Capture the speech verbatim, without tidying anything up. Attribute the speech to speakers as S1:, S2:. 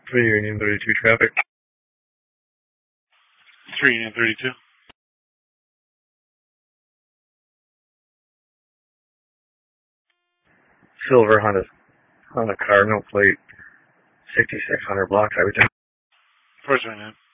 S1: three Union thirty-two traffic.
S2: three Union thirty-two.
S1: Silver Honda, Honda Cardinal plate, sixty-six hundred block, everything.
S2: First man.